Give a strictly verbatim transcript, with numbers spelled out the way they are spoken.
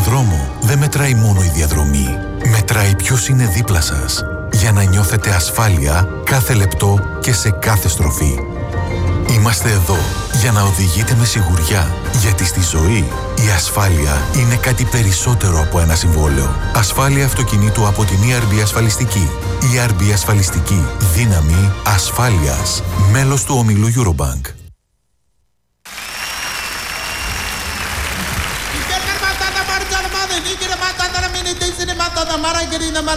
δρόμο δεν μετράει μόνο η διαδρομή. Μετράει ποιος είναι δίπλα σας, για να νιώθετε ασφάλεια κάθε λεπτό και σε κάθε στροφή. Είμαστε εδώ για να οδηγείτε με σιγουριά, γιατί στη ζωή η ασφάλεια είναι κάτι περισσότερο από ένα συμβόλαιο. Ασφάλεια αυτοκινήτου από την ι αρ μπι Ασφαλιστική. ι αρ μπι Ασφαλιστική. Δύναμη ασφάλειας. Μέλος του ομίλου Eurobank.